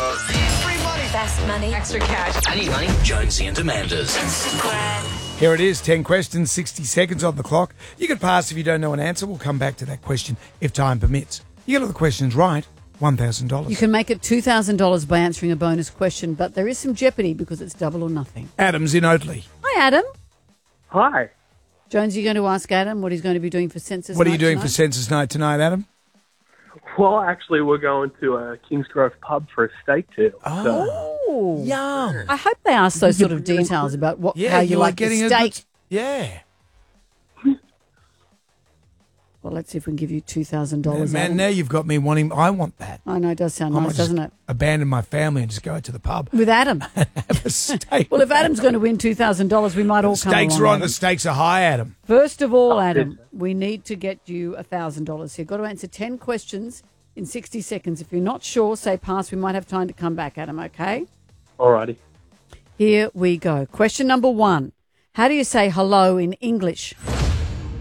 Free money. Fast money. Extra cash. I need money. Jonesy and Amanda's. Here it is, 10 questions, 60 seconds on the clock. You can pass if you don't know an answer. We'll come back to that question if time permits. You get all the questions right, $1,000. You can make it $2,000 by answering a bonus question, but there is some jeopardy because it's double or nothing. Adam's in Oatley. Hi, Adam. Hi. Jones, you're going to ask Adam what he's going to be doing for census What are night you doing tonight? for census night tonight, Adam? Well, actually, we're going to a Kingsgrove pub for a steak deal. Oh, Yum. I hope they ask those sort of details about how you like the steak. Yeah. Well, let's see if we can give you $2,000. Man, Adam. now you've got me wanting... I want that. I know, it does sound I might nice, just doesn't it? abandon my family and just go to the pub. With Adam. Have a steak. Well, if Adam's going to win $2,000, we might all come Stakes along, are on. Adam. The stakes are high, Adam. First of all, Adam, we need to get you $1,000. So you've got to answer 10 questions in 60 seconds. If you're not sure, say pass. We might have time to come back, Adam, okay? Alrighty. Here we go. Question number 1. How do you say hello in English?